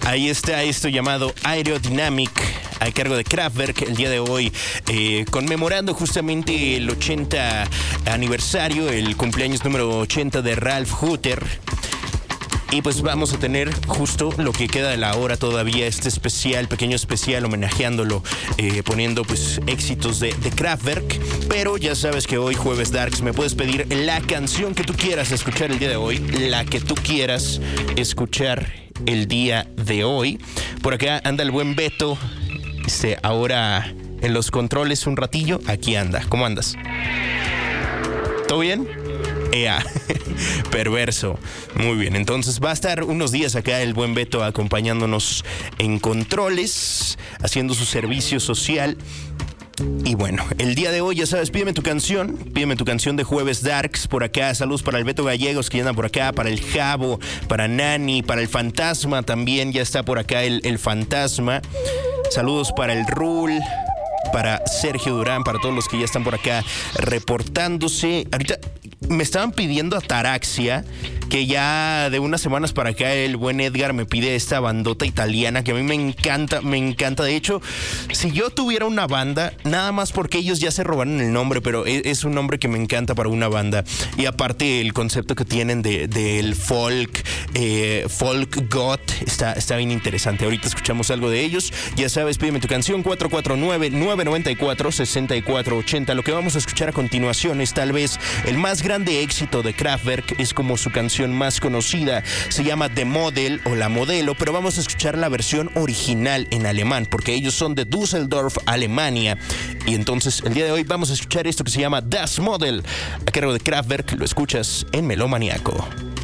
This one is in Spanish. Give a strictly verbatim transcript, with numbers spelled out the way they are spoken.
Ahí está esto llamado Aerodynamic, a cargo de Kraftwerk, el día de hoy, eh, conmemorando justamente el ochenta aniversario, el cumpleaños número ochenta de Ralf Hütter. Y pues vamos a tener justo lo que queda de la hora todavía, este especial, pequeño especial, homenajeándolo, eh, poniendo pues éxitos de, de Kraftwerk. Pero ya sabes que hoy, Jueves Darks, me puedes pedir la canción que tú quieras escuchar el día de hoy, la que tú quieras escuchar el día de hoy. Por acá anda el buen Beto, este, ahora en los controles un ratillo, aquí anda. ¿Cómo andas? ¿Todo bien? Ea, perverso. Muy bien, entonces va a estar unos días acá el buen Beto acompañándonos en controles, haciendo su servicio social. Y bueno, el día de hoy, ya sabes, pídeme tu canción, pídeme tu canción de Jueves Darks por acá. Saludos para el Beto Gallegos que anda por acá, para el Jabo, para Nani, para el Fantasma también, ya está por acá el, el Fantasma. Saludos para el Rul, para Sergio Durán, para todos los que ya están por acá reportándose. Ahorita me estaban pidiendo Ataraxia, que ya de unas semanas para acá el buen Edgar me pide esta bandota italiana que a mí me encanta, me encanta. De hecho, si yo tuviera una banda, nada más porque ellos ya se robaron el nombre, pero es un nombre que me encanta para una banda. Y aparte el concepto que tienen de, del folk, eh, folk goth, está, está bien interesante. Ahorita escuchamos algo de ellos. Ya sabes, pídeme tu canción, cuatro cuatro nueve, nueve nueve cuatro, seis cuatro ocho cero. Lo que vamos a escuchar a continuación es tal vez el más grande éxito de Kraftwerk, es como su canción más conocida, se llama The Model o La Modelo, pero vamos a escuchar la versión original en alemán, porque ellos son de Düsseldorf, Alemania. Y entonces el día de hoy vamos a escuchar esto que se llama Das Model, a cargo de Kraftwerk. Lo escuchas en Melómaniaco.